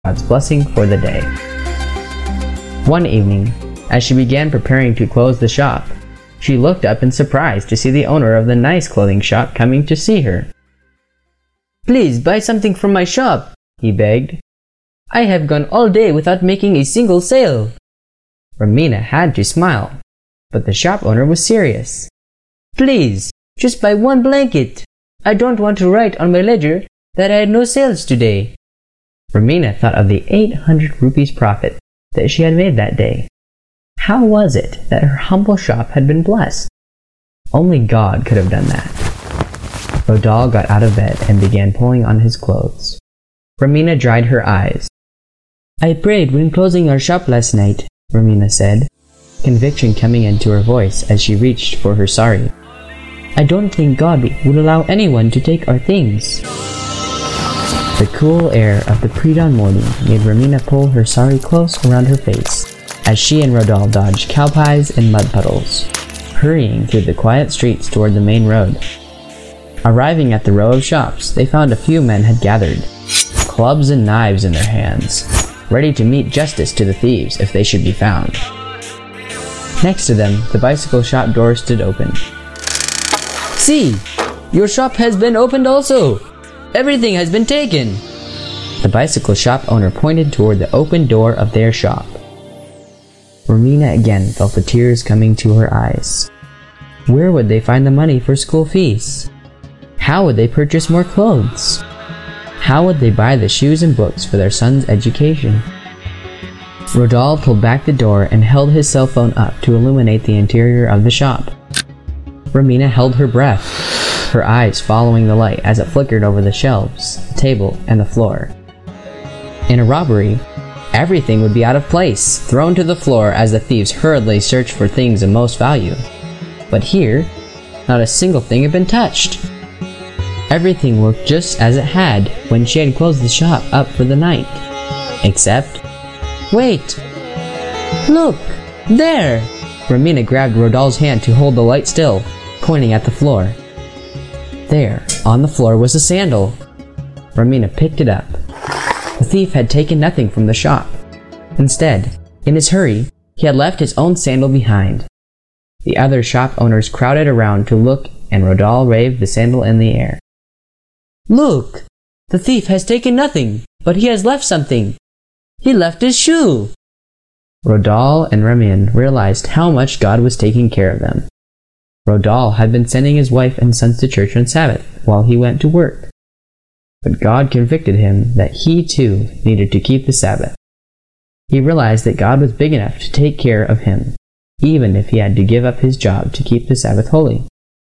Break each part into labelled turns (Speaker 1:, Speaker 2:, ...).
Speaker 1: God's blessing for the day. One evening, as she began preparing to close the shop, she looked up in surprise to see the owner of the nice clothing shop coming to see her. "Please buy something from my shop," he begged. "I have gone all day without making a single sale." Romina had to smile, but the shop owner was serious. "Please, just buy one blanket. I don't want to write on my ledger that I had no sales today." Romina thought of the 800 rupees profit that she had made that day. How was it that her humble shop had been blessed? Only God could have done that. Rodal got out of bed and began pulling on his clothes. Romina dried her eyes. "I prayed when closing our shop last night," Romina said, conviction coming into her voice as she reached for her sari. "I don't think God would allow anyone to take our things." The cool air of the pre-dawn morning made Romina pull her sari close around her face as she and Rodal dodged cow pies and mud puddles, hurrying through the quiet streets toward the main road. Arriving at the row of shops, they found a few men had gathered, clubs and knives in their hands, ready to meet justice to the thieves if they should be found. Next to them, the bicycle shop door stood open. "See! Your shop has been opened also! Everything has been taken!" The bicycle shop owner pointed toward the open door of their shop. Romina again felt the tears coming to her eyes. Where would they find the money for school fees? How would they purchase more clothes? How would they buy the shoes and books for their son's education? Rodal pulled back the door and held his cell phone up to illuminate the interior of the shop. Romina held her breath, her eyes following the light as it flickered over the shelves, the table, and the floor. In a robbery, everything would be out of place, thrown to the floor as the thieves hurriedly searched for things of most value. But here, not a single thing had been touched. Everything looked just as it had when she had closed the shop up for the night. Except... Wait! Look! There! Romina grabbed Rodal's hand to hold the light still, pointing at the floor. There, on the floor, was a sandal. Romina picked it up. The thief had taken nothing from the shop. Instead, in his hurry, he had left his own sandal behind. The other shop owners crowded around to look, and Rodal waved the sandal in the air. "Look! The thief has taken nothing, but he has left something. He left his shoe!" Rodal and Romina realized how much God was taking care of them. Rodal had been sending his wife and sons to church on Sabbath while he went to work. But God convicted him that he too needed to keep the Sabbath. He realized that God was big enough to take care of him, even if he had to give up his job to keep the Sabbath holy.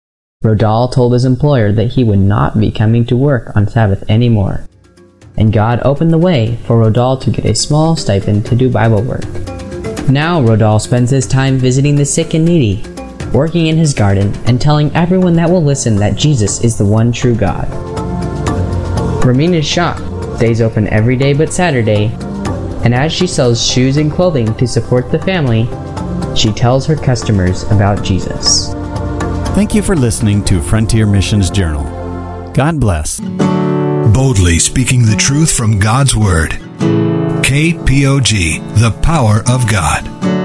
Speaker 1: Rodal told his employer that he would not be coming to work on Sabbath anymore, and God opened the way for Rodal to get a small stipend to do Bible work. Now Rodal spends his time visiting the sick and needy, working in his garden, and telling everyone that will listen that Jesus is the one true God. Romina's shop stays open every day but Saturday, and as she sells shoes and clothing to support the family, she tells her customers about Jesus.
Speaker 2: Thank you for listening to Frontier Missions Journal. God bless.
Speaker 3: Boldly speaking the truth from God's Word. KPOG, the power of God.